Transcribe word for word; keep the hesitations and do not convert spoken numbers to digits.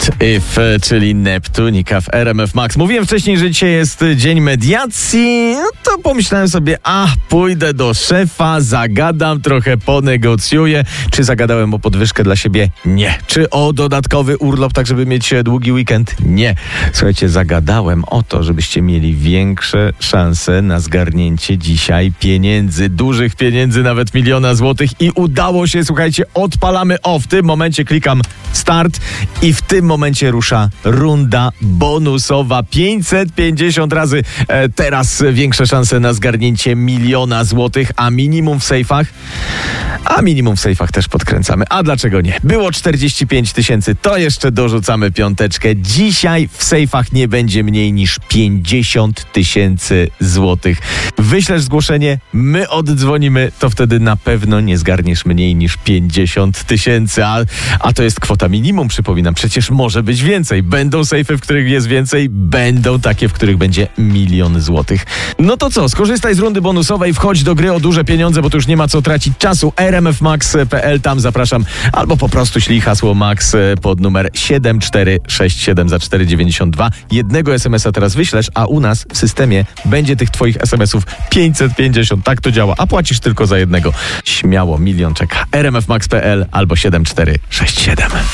What If, czyli Neptunika w R M F Max. Mówiłem wcześniej, że dzisiaj jest dzień mediacji, no to pomyślałem sobie, a pójdę do szefa, zagadam, trochę ponegocjuję. Czy zagadałem o podwyżkę dla siebie? Nie. Czy o dodatkowy urlop, tak żeby mieć długi weekend? Nie. Słuchajcie, zagadałem o to, żebyście mieli większe szanse na zgarnięcie dzisiaj pieniędzy, dużych pieniędzy, nawet miliona złotych i udało się, słuchajcie, odpalamy o, w tym momencie klikam start i w tym momencie rusza runda bonusowa. pięćset pięćdziesiąt razy e, teraz większe szanse na zgarnięcie miliona złotych, a minimum w sejfach, a minimum w sejfach też podkręcamy. A dlaczego nie? Było czterdzieści pięć tysięcy, to jeszcze dorzucamy piąteczkę. Dzisiaj w sejfach nie będzie mniej niż pięćdziesiąt tysięcy złotych. Wyślesz zgłoszenie, my oddzwonimy, to wtedy na pewno nie zgarniesz mniej niż pięćdziesiąt tysięcy, a, a to jest kwota minimum, przypominam. Przecież może być więcej. Będą sejfy, w których jest więcej, będą takie, w których będzie milion złotych. No to co, skorzystaj z rundy bonusowej, wchodź do gry o duże pieniądze, bo tu już nie ma co tracić czasu. r m f max kropka p l, tam zapraszam, albo po prostu ślij hasło MAX pod numer siedem cztery sześć siedem za cztery dziewięćdziesiąt dwa. Jednego es em es a teraz wyślesz, a u nas w systemie będzie tych twoich es em esów pięćset pięćdziesiąt. Tak to działa, a płacisz tylko za jednego. Śmiało, milion czeka. r m f max kropka p l albo siedem cztery sześć siedem.